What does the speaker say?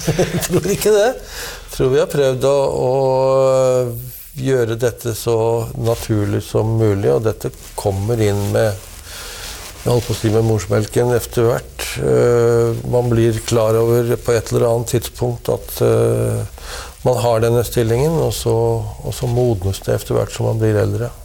Jeg tror ikke det. Jeg tror vi har prøvd å gjøre dette så naturlig som mulig, og dette kommer inn med, jeg holdt på å si med morsmelken etter hvert. Man blir klar over på et eller annet tidspunkt at man har denne stillingen, og så modnes det etter hvert som man blir eldre.